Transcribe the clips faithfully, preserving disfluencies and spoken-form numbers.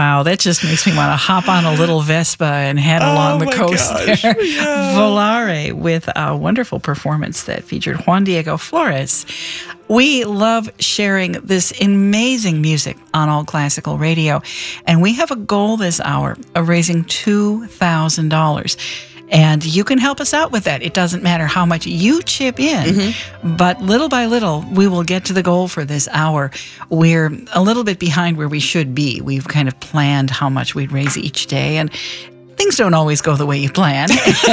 Wow, that just makes me want to hop on a little Vespa and head Oh along the my coast gosh, there. yeah. Volare with a wonderful performance that featured Juan Diego Flores. We love sharing this amazing music on All Classical Radio, and we have a goal this hour of raising two thousand dollars. And you can help us out with that. It doesn't matter how much you chip in, mm-hmm. but little by little, we will get to the goal for this hour. We're a little bit behind where we should be. We've kind of planned how much we'd raise each day, and things don't always go the way you plan.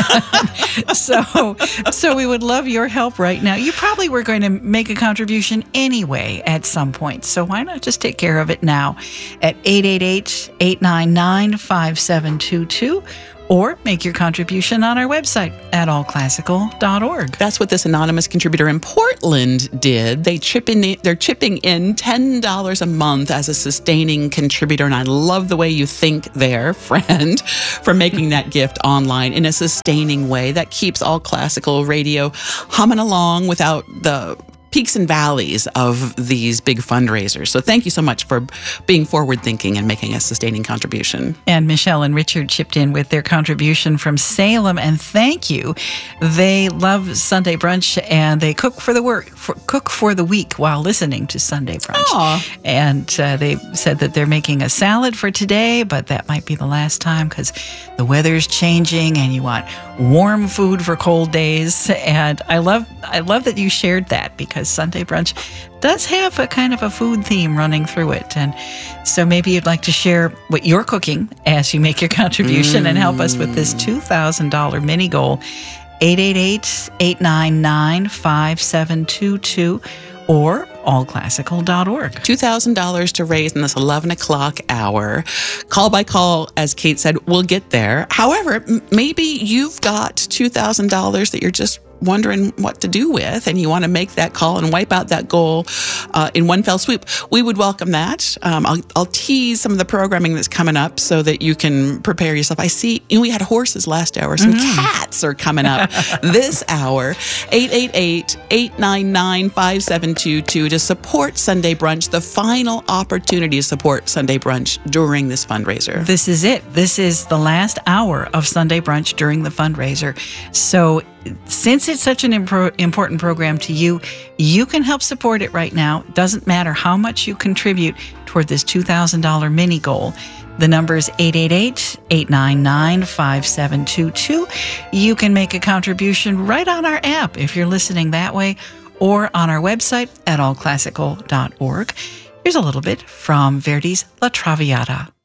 so, so we would love your help right now. You probably were going to make a contribution anyway at some point. So why not just take care of it now at eight eight eight, eight nine nine, five seven two two. Or make your contribution on our website at all classical dot org. That's what this anonymous contributor in Portland did. They chip in, they're chipping in ten dollars a month as a sustaining contributor. And I love the way you think there, friend, for making that gift online in a sustaining way that keeps All Classical Radio humming along without the peaks and valleys of these big fundraisers. So thank you so much for being forward-thinking and making a sustaining contribution. And Michelle and Richard chipped in with their contribution from Salem, and thank you. They love Sunday Brunch, and they cook for the work, for, cook for the week while listening to Sunday Brunch. Aww. And uh, they said that they're making a salad for today, but that might be the last time because the weather's changing, and you want warm food for cold days. And I love, I love that you shared that because Sunday Brunch does have a kind of a food theme running through it. And so maybe you'd like to share what you're cooking as you make your contribution mm. and help us with this two thousand dollars mini goal. eight eight eight, eight nine nine, five seven two two or all classical dot org. two thousand dollars to raise in this eleven o'clock hour. Call by call, as Kate said, we'll get there. However, m- maybe you've got two thousand dollars that you're just wondering what to do with, and you want to make that call and wipe out that goal uh, in one fell swoop. We would welcome that. Um, I'll, I'll tease some of the programming that's coming up so that you can prepare yourself. I see, you know, we had horses last hour. Some mm-hmm. cats are coming up this hour. eight eight eight, eight nine nine, five seven two two to support Sunday Brunch, the final opportunity to support Sunday Brunch during this fundraiser. This is it. This is the last hour of Sunday Brunch during the fundraiser. So since it's such an impro- important program to you, you can help support it right now. Doesn't matter how much you contribute toward this two thousand dollars mini goal. The number is eight eight eight, eight nine nine, five seven two two. You can make a contribution right on our app if you're listening that way, or on our website at all classical dot org. Here's a little bit from Verdi's La Traviata.